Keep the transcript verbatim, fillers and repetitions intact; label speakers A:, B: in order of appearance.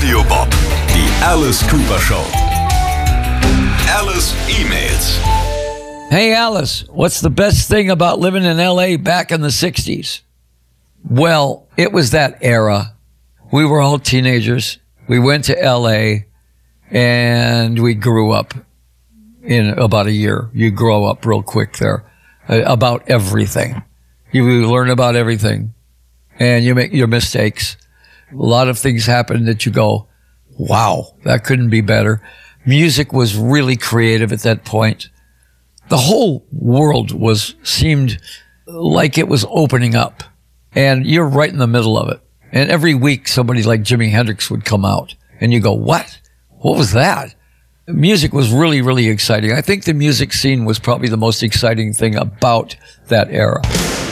A: Radio Bob, die Alice Cooper Show. Alice emails.
B: Hey Alice, what's the best thing about living in L A back in the sixties? Well, it was that era. We were all teenagers. We went to L A and we grew up in about a year. You grow up real quick there uh, about everything. You learn about everything and you make your mistakes. A lot of things happen that you go, wow, that couldn't be better. Music was really creative at that point. The whole world was seemed like it was opening up, and you're right in the middle of it. And every week, somebody like Jimi Hendrix would come out, and you go, what? What was that? Music was really, really exciting. I think the music scene was probably the most exciting thing about that era.